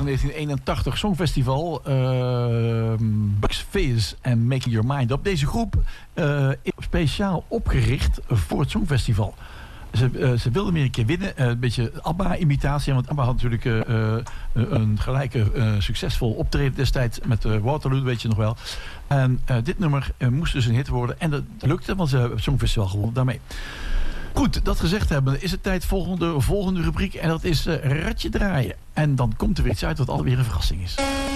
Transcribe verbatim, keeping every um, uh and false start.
van negentien eenentachtig Songfestival. Uh, Bucks Fizz en Making Your Mind Up. Deze groep uh, is speciaal opgericht voor het Songfestival. Ze, uh, ze wilden meer een keer winnen. Uh, een beetje ABBA-imitatie. Want ABBA had natuurlijk uh, uh, een gelijke uh, succesvol optreden destijds met uh, Waterloo, weet je nog wel. En uh, dit nummer uh, moest dus een hit worden. En dat lukte, want ze hebben het Songfestival gewonnen daarmee. Goed, dat gezegd hebben, is het tijd voor de volgende rubriek. En dat is uh, Radje Draaien. En dan komt er weer iets uit wat alweer een verrassing is.